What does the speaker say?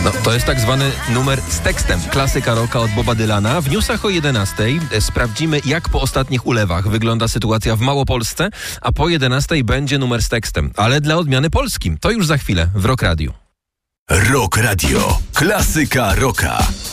No, to jest tak zwany numer z tekstem. Klasyka rocka od Boba Dylana. W newsach o 11:00 sprawdzimy, jak po ostatnich ulewach wygląda sytuacja w Małopolsce, a po 11:00 będzie numer z tekstem, ale dla odmiany polskim. To już za chwilę w Rock Radio. Rock Radio. Klasyka rocka.